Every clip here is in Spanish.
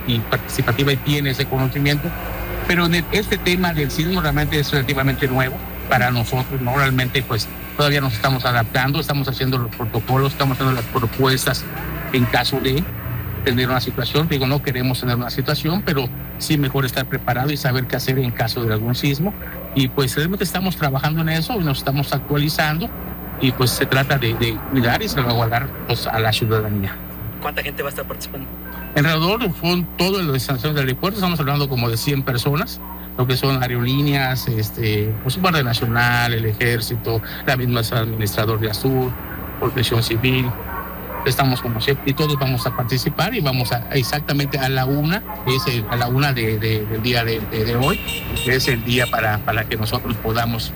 y participativa y tiene ese conocimiento. Pero este tema del sismo realmente es relativamente nuevo para nosotros, ¿no? Realmente pues todavía nos estamos adaptando, estamos haciendo los protocolos, estamos haciendo las propuestas en caso de tener una situación. Digo, no queremos tener una situación, pero sí mejor estar preparado y saber qué hacer en caso de algún sismo. Y pues realmente estamos trabajando en eso y nos estamos actualizando y pues se trata de cuidar y salvaguardar pues, a la ciudadanía. ¿Cuánta gente va a estar participando? Alrededor fue todo el instalaciones del aeropuerto, estamos hablando como de 100 personas, lo que son aerolíneas, pues Guardia Nacional, el Ejército, la misma administrador de Azul, Protección Civil. Estamos como siempre y todos vamos a participar y vamos exactamente a la una, a la una del día de hoy, que es el día para que nosotros podamos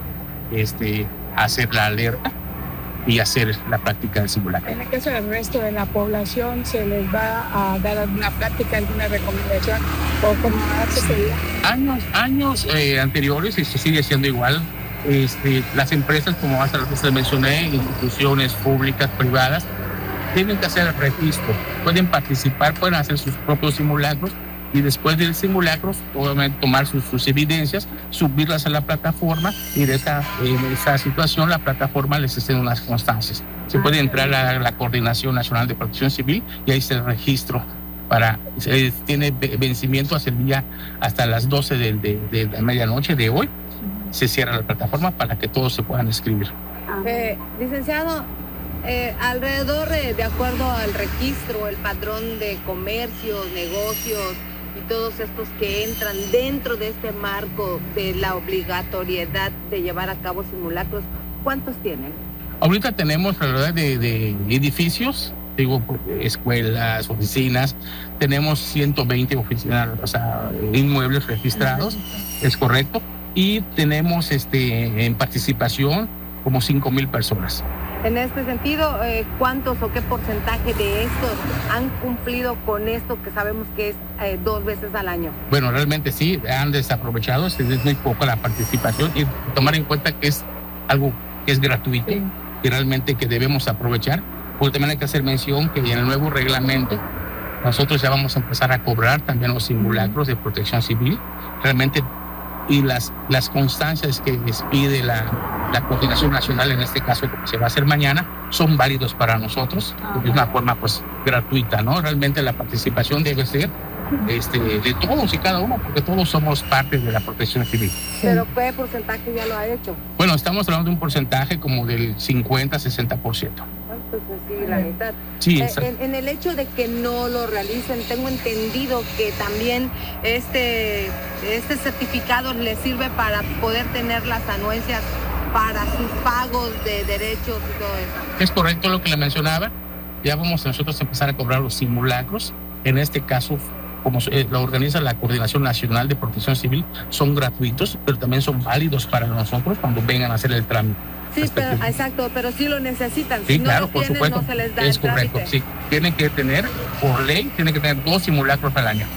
hacer la alerta y hacer la práctica del simulacro. En el caso del resto de la población, ¿se les va a dar alguna práctica, alguna recomendación o cómo hace ese día? Años anteriores, y se sigue siendo igual. Las empresas, como hace rato les mencioné, instituciones públicas, privadas, tienen que hacer el registro, pueden participar, pueden hacer sus propios simulacros y después del simulacro, obviamente tomar sus evidencias, subirlas a la plataforma y en esa situación la plataforma les extiende unas constancias. Se puede entrar a la Coordinación Nacional de Protección Civil y ahí está el registro. Tiene vencimiento hasta las 12 de la medianoche de hoy. Se cierra la plataforma para que todos se puedan inscribir. Licenciado, alrededor, de acuerdo al registro, el padrón de comercios, negocios y todos estos que entran dentro de este marco de la obligatoriedad de llevar a cabo simulacros, ¿cuántos tienen? Ahorita tenemos alrededor de edificios, digo, escuelas, oficinas, tenemos 120 oficinas, o sea, inmuebles registrados, es correcto, y tenemos en participación como 5,000 personas. En este sentido, ¿cuántos o qué porcentaje de estos han cumplido con esto que sabemos que es 2 veces al año? Bueno, realmente sí, han desaprovechado, es muy poco la participación y tomar en cuenta que es algo que es gratuito y realmente que debemos aprovechar. Porque también hay que hacer mención que en el nuevo reglamento nosotros ya vamos a empezar a cobrar también los simulacros de protección civil. Realmente y las constancias que les pide la Coordinación Nacional, en este caso, que se va a hacer mañana, son válidos para nosotros, de una forma pues gratuita, ¿no? Realmente la participación debe ser de todos y cada uno, porque todos somos parte de la protección civil. ¿Pero qué porcentaje ya lo ha hecho? Bueno, estamos hablando de un porcentaje como del 50-60%. Pues sí, la mitad. Sí, en el hecho de que no lo realicen, tengo entendido que también este certificado les sirve para poder tener las anuencias para sus pagos de derechos y todo eso. Es correcto lo que le mencionaba. Ya vamos nosotros a empezar a cobrar los simulacros. En este caso, como lo organiza la Coordinación Nacional de Protección Civil, son gratuitos, pero también son válidos para nosotros cuando vengan a hacer el trámite. Sí, pero, exacto, pero sí lo necesitan. Sí, si claro, no lo por tienen, supuesto. No se les da es el correcto, trámite. sí. Tienen que tener, por ley, 2 simulacros al año.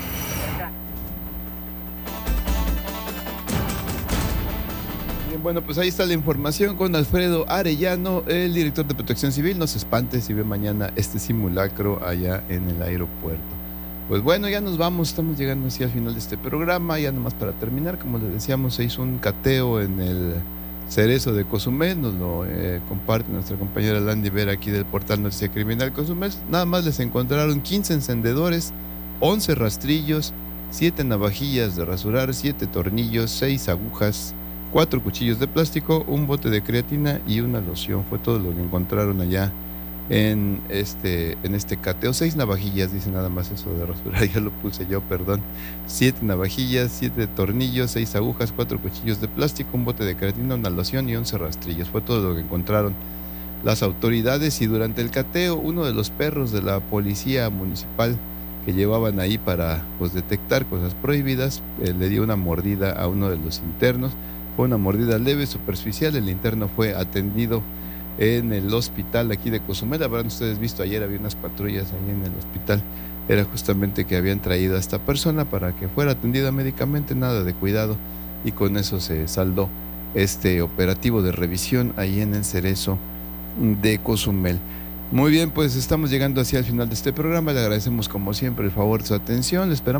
Bien, bueno, pues ahí está la información con Alfredo Arellano, el director de Protección Civil. No se espante si ve mañana este simulacro allá en el aeropuerto. Pues bueno, ya nos vamos, estamos llegando así al final de este programa. Ya nomás para terminar, como les decíamos, se hizo un cateo en el Cerezo de Cozumel, nos lo comparte nuestra compañera Landy Vera aquí del portal Noticia Criminal Cozumel. Nada más les encontraron 15 encendedores, 11 rastrillos, 7 navajillas de rasurar, 7 tornillos, 6 agujas, 4 cuchillos de plástico, un bote de creatina y una loción. Fue todo lo que encontraron allá en este cateo. 6 navajillas, dice nada más eso de rasurar, ya lo puse yo, perdón. 7 navajillas, 7 tornillos, 6 agujas, 4 cuchillos de plástico, un bote de creatina, una loción y 11 rastrillos. Fue todo lo que encontraron las autoridades. Y durante el cateo, uno de los perros de la policía municipal que llevaban ahí para pues detectar cosas prohibidas, le dio una mordida a uno de los internos. Fue una mordida leve, superficial. El interno fue atendido en el hospital aquí de Cozumel. Habrán ustedes visto, ayer había unas patrullas ahí en el hospital. Era justamente que habían traído a esta persona para que fuera atendida médicamente, nada de cuidado, y con eso se saldó este operativo de revisión ahí en el Cerezo de Cozumel. Muy bien, pues estamos llegando hacia el final de este programa. Le agradecemos como siempre el favor de su atención. Le esperamos